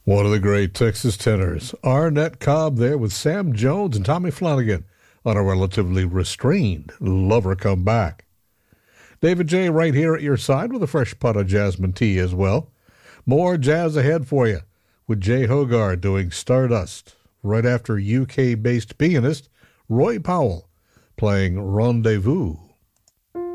One of the great Texas tenors, Arnett Cobb, there with Sam Jones and Tommy Flanagan on a relatively restrained Lover Come Back. David J. right here at your side with a fresh pot of jasmine tea as well. More jazz ahead for you with Jay Hogarth doing Stardust right after UK-based pianist Roy Powell playing Rendezvous.